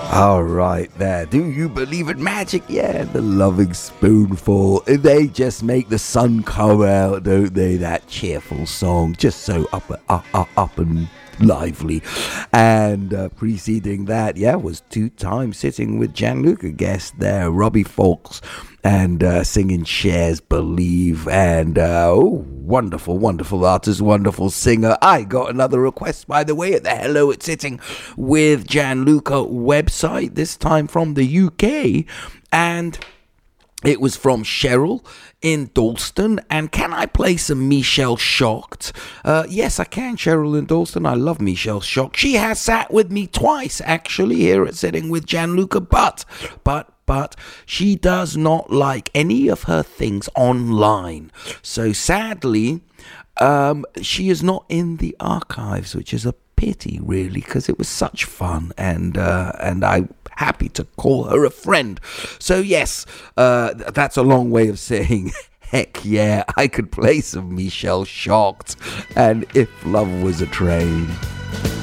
All right, there. Do you believe in magic? Yeah, the Loving Spoonful. They just make the sun come out, don't they? That cheerful song, just so up and lively. And preceding that, was 2 Times Sitting with Gianluca guest there, Robbie Fawkes, and singing Cher's Believe. And wonderful, wonderful artist, wonderful singer. I got another request, by the way, at the Hello It's Sitting with Gianluca website, this time from the UK. And it was from Cheryl in Dalston. And can I play some Michelle Shocked? Yes, I can, Cheryl in Dalston. I love Michelle Shocked. She has sat with me twice, actually, here at Sitting with Gianluca. But she does not like any of her things online. So sadly, she is not in the archives, which is a pity, really, because it was such fun. And I'm happy to call her a friend. So yes, that's a long way of saying heck yeah, I could play some Michelle Shocked and If Love Was a Train.